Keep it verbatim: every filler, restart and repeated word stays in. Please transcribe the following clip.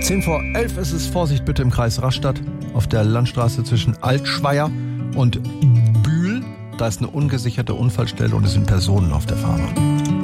Zehn vor elf ist es. Vorsicht bitte im Kreis Rastatt auf der Landstraße zwischen Altschweier und Bühl. Da ist eine ungesicherte Unfallstelle und es sind Personen auf der Fahrbahn.